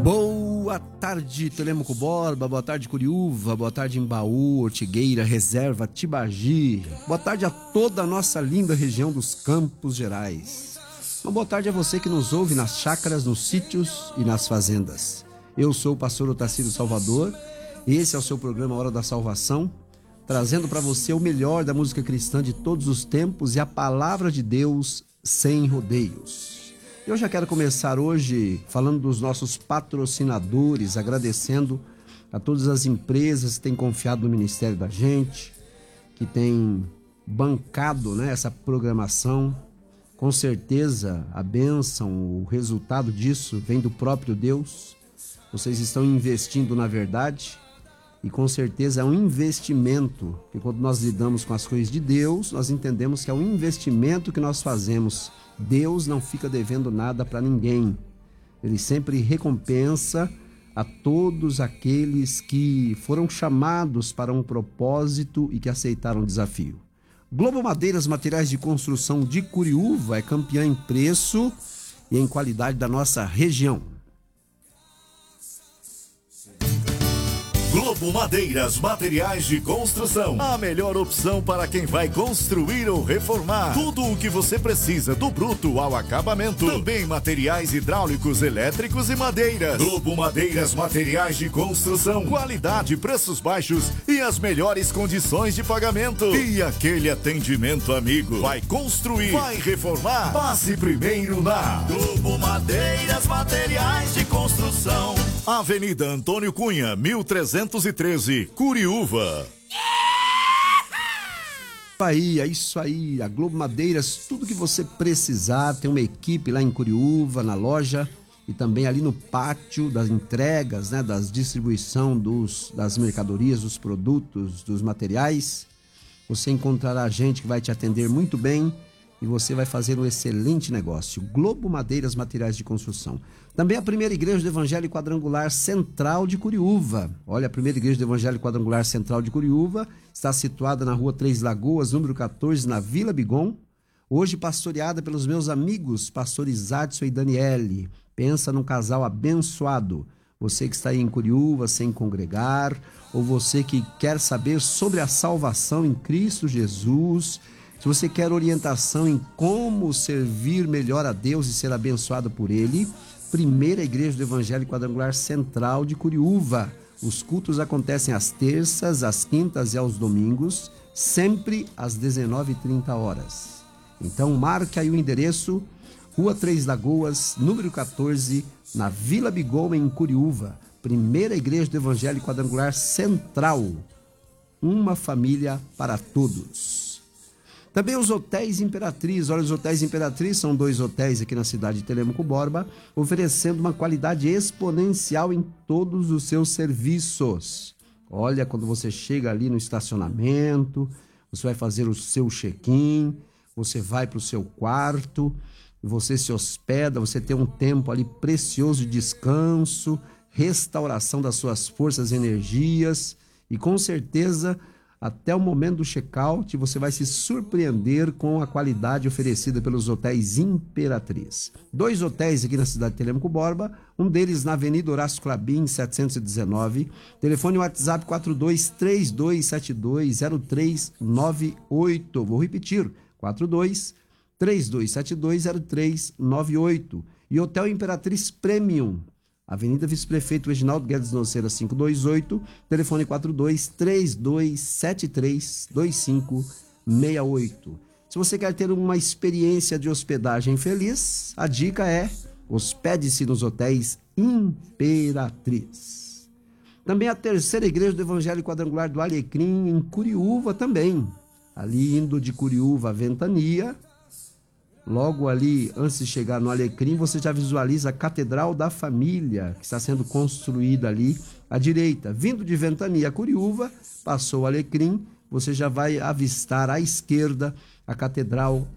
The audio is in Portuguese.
Boa tarde, Telêmaco Borba, boa tarde, Curiúva, boa tarde, Embaú, Ortigueira, Reserva, Tibagi. Boa tarde a toda a nossa linda região dos Campos Gerais. Uma boa tarde a você que nos ouve nas chácaras, nos sítios e nas fazendas. Eu sou o pastor Otacílio Salvador, esse é o seu programa Hora da Salvação, trazendo para você o melhor da música cristã de todos os tempos e a palavra de Deus sem rodeios. Eu já quero começar hoje falando dos nossos patrocinadores, agradecendo a todas as empresas que têm confiado no ministério da gente, que têm bancado, essa programação. Com certeza a bênção, o resultado disso vem do próprio Deus. Vocês estão investindo na verdade e com certeza é um investimento, porque quando nós lidamos com as coisas de Deus, nós entendemos que é um investimento que nós fazemos. Deus não fica devendo nada para ninguém. Ele sempre recompensa a todos aqueles que foram chamados para um propósito e que aceitaram o desafio. Globo Madeiras, materiais de construção de Curiúva, é campeã em preço e em qualidade da nossa região. Globo Madeiras, materiais de construção. A melhor opção para quem vai construir ou reformar. Tudo o que você precisa, do bruto ao acabamento. Também materiais hidráulicos, elétricos e madeiras. Globo Madeiras, materiais de construção. Qualidade, preços baixos e as melhores condições de pagamento. E aquele atendimento amigo. Vai construir, vai reformar? Passe primeiro na Globo Madeiras, materiais de construção. Avenida Antônio Cunha, 1313, Curiúva. É isso aí, a Globo Madeiras, tudo que você precisar, tem uma equipe lá em Curiúva, na loja e também ali no pátio das entregas, das distribuição das mercadorias, dos produtos, dos materiais. Você encontrará gente que vai te atender muito bem e você vai fazer um excelente negócio. Globo Madeiras, materiais de construção. Também a primeira igreja do Evangelho Quadrangular Central de Curiúva. Olha, a primeira igreja do Evangelho Quadrangular Central de Curiúva está situada na rua Três Lagoas, número 14, na Vila Bigon. Hoje pastoreada pelos meus amigos, pastores Adson e Daniele. Pensa num casal abençoado. Você que está aí em Curiúva sem congregar, ou você que quer saber sobre a salvação em Cristo Jesus. Se você quer orientação em como servir melhor a Deus e ser abençoado por Ele, primeira igreja do Evangelho Quadrangular Central de Curiúva. Os cultos acontecem às terças, às quintas e aos domingos, sempre às 19h30. Então marque aí o endereço, Rua Três Lagoas, número 14, na Vila Bigon, em Curiúva. Primeira igreja do Evangelho Quadrangular Central. Uma família para todos. Também os Hotéis Imperatriz. Olha, os Hotéis Imperatriz são 2 hotéis aqui na cidade de Telêmaco Borba, oferecendo uma qualidade exponencial em todos os seus serviços. Olha, quando você chega ali no estacionamento, você vai fazer o seu check-in, você vai para o seu quarto, você se hospeda, você tem um tempo ali precioso de descanso, restauração das suas forças e energias e com certeza até o momento do check-out, você vai se surpreender com a qualidade oferecida pelos Hotéis Imperatriz. 2 hotéis aqui na cidade de Telêmaco Borba, um deles na Avenida Horácio Clabin, 719, telefone WhatsApp 4232720398. Vou repetir, 4232720398. E Hotel Imperatriz Premium, Avenida Vice-Prefeito Reginaldo Guedes Noceira 528, telefone 4232732568. Se você quer ter uma experiência de hospedagem feliz, a dica é: hospede-se nos Hotéis Imperatriz. Também a terceira igreja do Evangelho Quadrangular do Alecrim, em Curiúva também. Ali indo de Curiúva a Ventania, logo ali, antes de chegar no Alecrim, você já visualiza a Catedral da Família, que está sendo construída ali à direita. Vindo de Ventania a Curiúva, passou o Alecrim, você já vai avistar à esquerda a Catedral